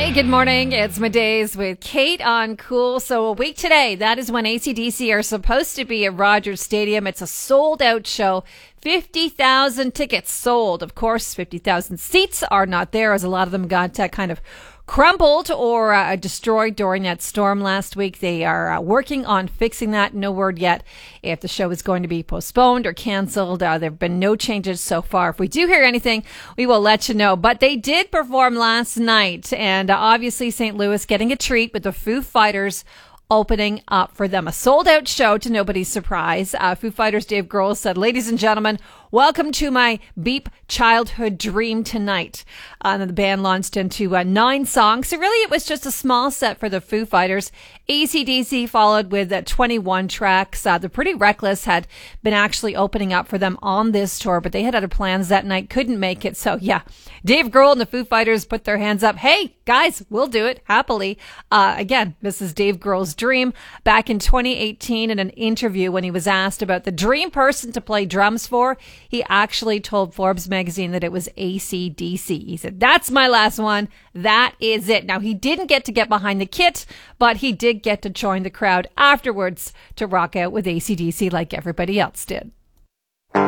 Hey, good morning. It's Middays with Kate on Cool. So a week today, that is when AC/DC are supposed to be at Rogers Stadium. It's a sold-out show. 50,000 tickets sold. Of course, 50,000 seats are not there, as a lot of them got kind of crumpled or destroyed during that storm last week. They are working on fixing that. No word yet if the show is going to be postponed or canceled. There have been no changes so far. If we do hear anything, we will let you know. But they did perform last night, and obviously St. Louis getting a treat with the Foo Fighters opening up for them. A sold-out show to nobody's surprise. Foo Fighters' Dave Grohl said, "Ladies and gentlemen, welcome to my Beep childhood dream tonight." And the band launched into 9 songs. So really it was just a small set for the Foo Fighters. AC/DC followed with 21 tracks. The Pretty Reckless had been actually opening up for them on this tour, but they had other plans that night, couldn't make it. So yeah, Dave Grohl and the Foo Fighters put their hands up. Hey, guys, we'll do it happily. Again, this is Dave Grohl's dream. Back in 2018, in an interview when he was asked about the dream person to play drums for, he actually told Forbes magazine that it was AC/DC. He said, "That's my last one. That is it." Now, he didn't get to get behind the kit, but he did get to join the crowd afterwards to rock out with AC/DC like everybody else did.